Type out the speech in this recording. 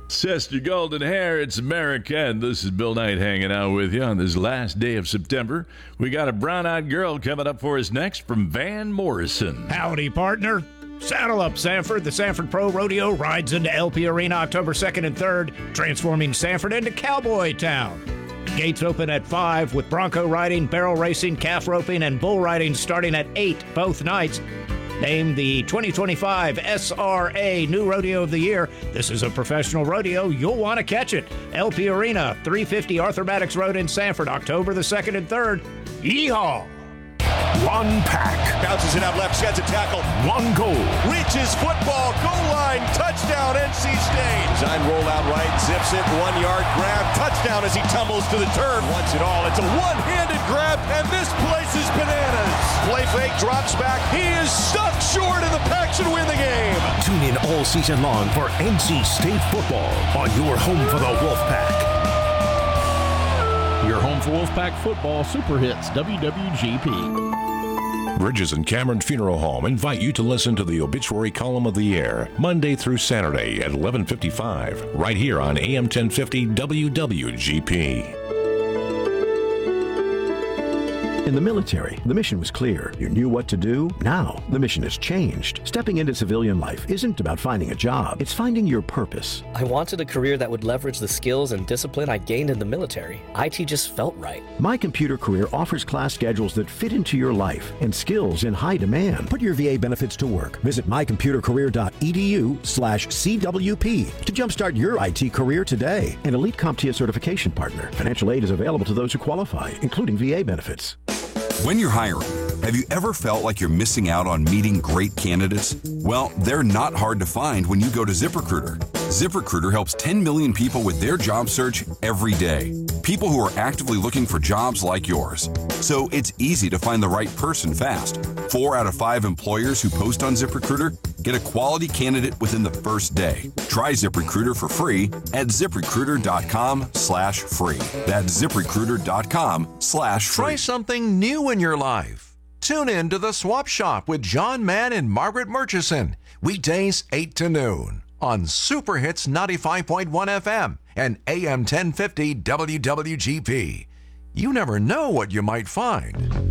Sister Golden Hair, it's America, and this is Bill Knight hanging out with you on this last day of September. We got a brown-eyed girl coming up for us next from Van Morrison. Howdy, partner. Saddle up, Sanford. The Sanford Pro Rodeo rides into LP Arena October 2nd and 3rd, transforming Sanford into Cowboy Town. Gates open at 5 with bronco riding, barrel racing, calf roping, and bull riding starting at 8 both nights. Named the 2025 SRA New Rodeo of the Year. This is a professional rodeo. You'll want to catch it. LP Arena, 350 Arthur Maddox Road in Sanford, October the 2nd and 3rd. Yeehaw! One pack. Bounces it out left, sheds a tackle. One goal. Reaches football, goal line, touchdown, NC State. Design roll out right, zips it, 1 yard grab, touchdown as he tumbles to the turf. Wants it all. It's a one-handed grab, and this place is bananas. Play fake, drops back. He is stuck short, and the Pack should win the game. Tune in all season long for NC State football on your home for the Wolfpack. Your home for Wolfpack football, Super Hits, WWGP. Bridges and Cameron Funeral Home invite you to listen to the obituary column of the year, Monday through Saturday at 11:55, right here on AM 1050 WWGP. In the military, the mission was clear. You knew what to do. Now, the mission has changed. Stepping into civilian life isn't about finding a job. It's finding your purpose. I wanted a career that would leverage the skills and discipline I gained in the military. IT just felt right. My Computer Career offers class schedules that fit into your life and skills in high demand. Put your VA benefits to work. Visit mycomputercareer.edu/CWP to jumpstart your IT career today. An elite CompTIA certification partner. Financial aid is available to those who qualify, including VA benefits. When you're hiring, have you ever felt like you're missing out on meeting great candidates? Well, they're not hard to find when you go to ZipRecruiter. ZipRecruiter helps 10 million people with their job search every day. People who are actively looking for jobs like yours. So it's easy to find the right person fast. 4 out of 5 employers who post on ZipRecruiter get a quality candidate within the first day. Try ZipRecruiter for free at ZipRecruiter.com/free. That's ZipRecruiter.com/free. Try something new in your life. Tune in to The Swap Shop with John Mann and Margaret Murchison. Weekdays 8 to noon on Super Hits 95.1 FM and AM 1050 WWGP. You never know what you might find.